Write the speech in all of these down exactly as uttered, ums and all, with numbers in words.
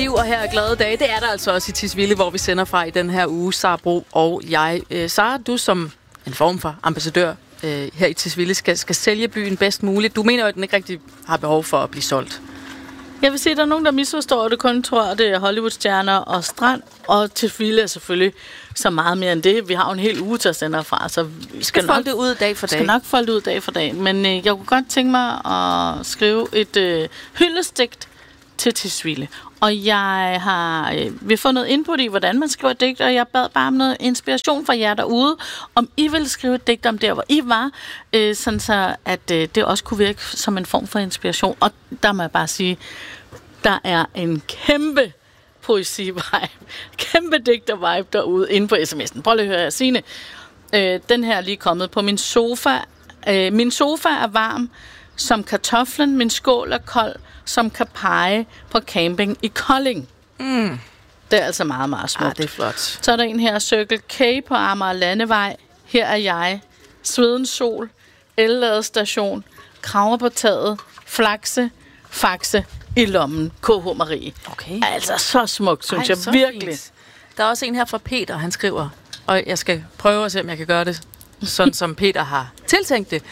liv, og her er glade dage. Det er der altså også i Tisvilde, hvor vi sender fra i den her uge, Sara Bro og jeg. Øh, Sara, du som en form for ambassadør øh, her i Tisvilde skal, skal sælge byen bedst muligt. Du mener jo, at den ikke rigtig har behov for at blive solgt. Jeg vil sige, at der er nogen, der misforstår det. Kun tror, at det er Hollywood-stjerner og strand. Og Tisvilde er selvfølgelig så meget mere end det. Vi har jo en hel uge til at sende fra, så vi skal, skal folde det ud dag for dag. skal nok folde det ud dag for dag. Men øh, jeg kunne godt tænke mig at skrive et øh, hyldestigt til Tisvilde. Og jeg har øh, vi har fået noget input i, hvordan man skriver digt, og jeg bad bare om noget inspiration fra jer derude, om I ville skrive et digt om der, hvor I var, øh, sådan så at øh, det også kunne virke som en form for inspiration. Og der må jeg bare sige, der er en kæmpe poesi-vibe, kæmpe digter-vibe derude inde på sms'en. Prøv lige at høre, Signe. Øh, den her er lige kommet på min sofa. Øh, min sofa er varm som kartoflen, min skål er kold, som kan pege på camping i Kolding. Mm. Det er altså meget, meget smukt. Ah, det er flot. Så er der en her, Circle K på Amager Landevej. Her er jeg. Svedens sol, elladestation, kraver på taget, flakse, faxe i lommen. K H Marie. Okay. Altså så smukt, synes Ej, jeg virkelig. Fint. Der er også en her fra Peter, han skriver, og jeg skal prøve at se, om jeg kan gøre det, sådan som Peter har tiltænkt det.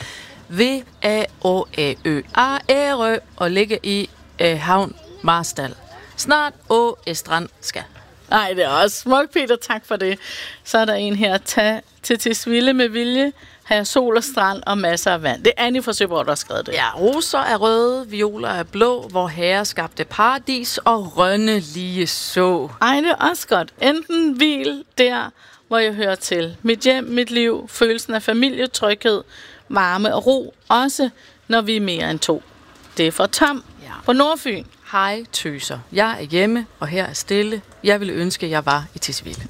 V A O A Ø A R Ø og ligge i øh, havn Marstal. Snart Å Strand skal. Nej, det er også smukt, Peter. Tak for det. Så er der en her. Tag til Tisvilde med vilje. Have sol og strand og masser af vand. Det er Annie fra Søborg, der har skrevet det. Ja, roser er røde, violer er blå, hvor herre skabte paradis og rønne lige så. Ej, det er også godt. Enten hvil der, hvor jeg hører til. Mit hjem, mit liv, følelsen af familie, tryghed, varme og ro. Også når vi er mere end to. Det er for Tom ja. På Nordfyn. Hej tøser. Jeg er hjemme, og her er stille. Jeg ville ønske, jeg var i Tisvilde.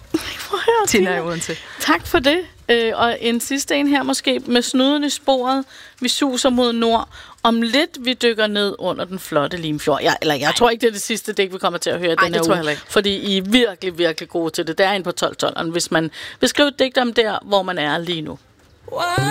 Tina i Odense. Tak for det. Øh, og en sidste en her måske med snuden i sporet. Vi suser mod nord. Om lidt vi dykker ned under den flotte Limfjord. Jeg, eller jeg Ej. tror ikke, det er det sidste digt, vi kommer til at høre Ej, den her uge. Fordi I er virkelig, virkelig gode til det. Det er en på tolv tolv, hvis man vil skrive et digt om der, hvor man er lige nu.